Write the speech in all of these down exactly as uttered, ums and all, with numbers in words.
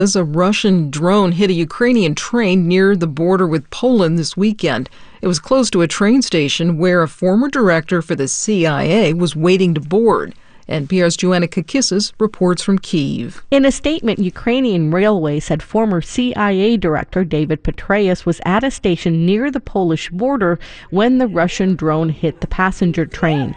As a Russian drone hit a Ukrainian train near the border with Poland this weekend. It was close to a train station where a former director for the C I A was waiting to board. N P R's Joanna Kakissis reports from Kyiv. In a statement, Ukrainian Railway said former C I A director David Petraeus was at a station near the Polish border when the Russian drone hit the passenger train.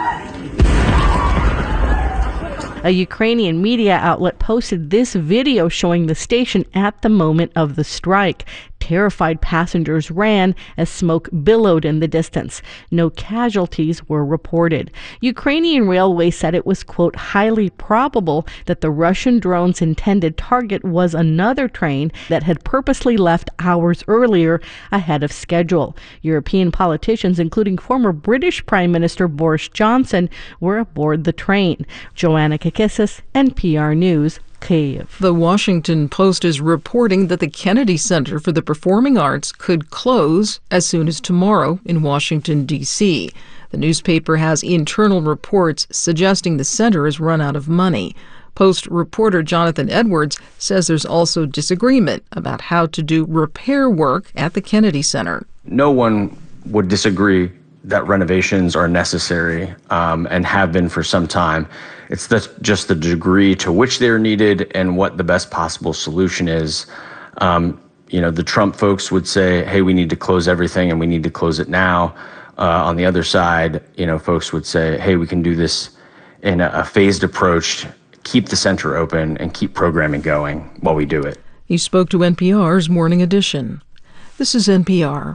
A Ukrainian media outlet posted this video showing the station at the moment of the strike. Terrified passengers ran as smoke billowed in the distance. No casualties were reported. Ukrainian Railway said it was, quote, highly probable that the Russian drone's intended target was another train that had purposely left hours earlier ahead of schedule. European politicians, including former British Prime Minister Boris Johnson, were aboard the train. Joanna Kakissis, N P R News, Kyiv. The Washington Post is reporting that the Kennedy Center for the Performing Arts could close as soon as tomorrow in Washington, D C The newspaper has internal reports suggesting the center has run out of money. Post reporter Jonathan Edwards says there's also disagreement about how to do repair work at the Kennedy Center. No one would disagree that renovations are necessary um, and have been for some time. It's the, just the degree to which they're needed and what the best possible solution is. Um, you know, the Trump folks would say, hey, we need to close everything and we need to close it now. Uh, on the other side, you know, folks would say, hey, we can do this in a, a phased approach, keep the center open and keep programming going while we do it. He spoke to N P R's Morning Edition. This is N P R.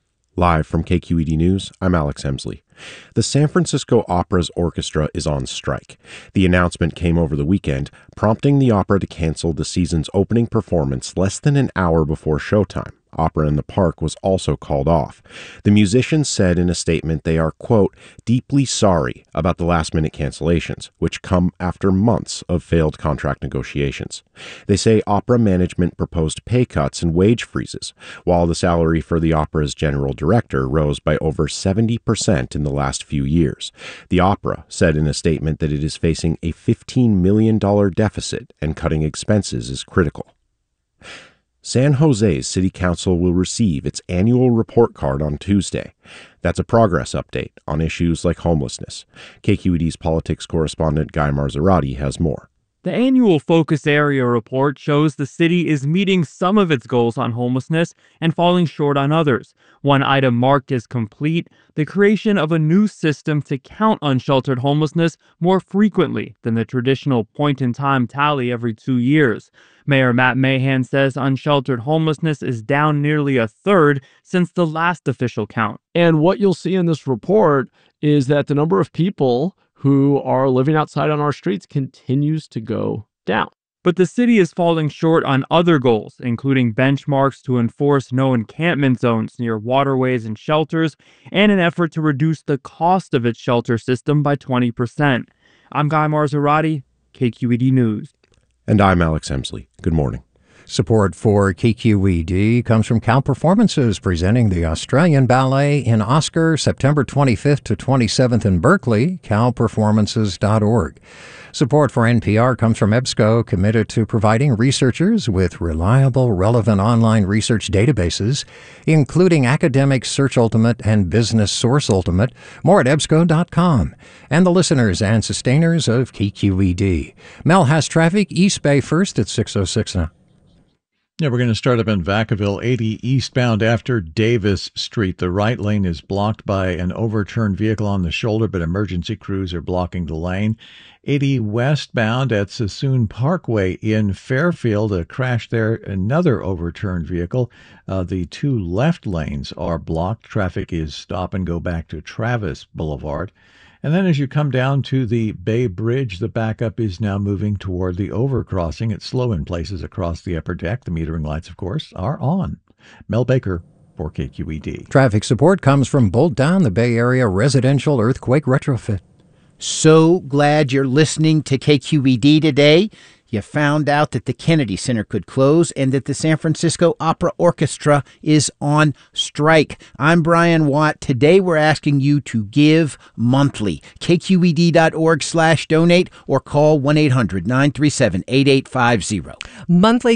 Live from K Q E D News, I'm Alex Hemsley. The San Francisco Opera's orchestra is on strike. The announcement came over the weekend, prompting the opera to cancel the season's opening performance less than an hour before showtime. Opera in the Park was also called off. The musicians said in a statement they are, quote, deeply sorry about the last-minute cancellations, which come after months of failed contract negotiations. They say opera management proposed pay cuts and wage freezes, while the salary for the opera's general director rose by over seventy percent in the last few years. The opera said in a statement that it is facing a fifteen million dollars deficit and cutting expenses is critical. San Jose's City Council will receive its annual report card on Tuesday. That's a progress update on issues like homelessness. K Q E D's politics correspondent Guy Marzorati has more. The annual focus area report shows the city is meeting some of its goals on homelessness and falling short on others. One item marked as complete, the creation of a new system to count unsheltered homelessness more frequently than the traditional point-in-time tally every two years. Mayor Matt Mahan says unsheltered homelessness is down nearly a third since the last official count. And what you'll see in this report is that the number of people who are living outside on our streets continues to go down. But the city is falling short on other goals, including benchmarks to enforce no encampment zones near waterways and shelters, and an effort to reduce the cost of its shelter system by twenty percent. I'm Guy Marzorati, K Q E D News. And I'm Alex Hemsley. Good morning. Support for K Q E D comes from Cal Performances, presenting the Australian Ballet in Oscar, September twenty-fifth to twenty-seventh in Berkeley, cal performances dot org. Support for N P R comes from EBSCO, committed to providing researchers with reliable, relevant online research databases, including Academic Search Ultimate and Business Source Ultimate. More at E B S C O dot com. And the listeners and sustainers of K Q E D. Mel has traffic, East Bay first at six oh six now. Yeah, we're going to start up in Vacaville, eighty eastbound after Davis Street. The right lane is blocked by an overturned vehicle on the shoulder, but emergency crews are blocking the lane. eighty westbound at Sassoon Parkway in Fairfield, a crash there, another overturned vehicle. Uh, the two left lanes are blocked. Traffic is stop and go back to Travis Boulevard. And then as you come down to the Bay Bridge, the backup is now moving toward the overcrossing. It's slow in places across the upper deck. The metering lights, of course, are on. Mel Baker for K Q E D. Traffic support comes from Bolt Down, the Bay Area residential earthquake retrofit. So glad you're listening to K Q E D today. you found out that the Kennedy Center could close and that the San Francisco Opera Orchestra is on strike. I'm Brian Watt. Today we're asking you to give monthly. K Q E D dot org slash donate or call one eight hundred nine three seven eight eight five zero. Monthly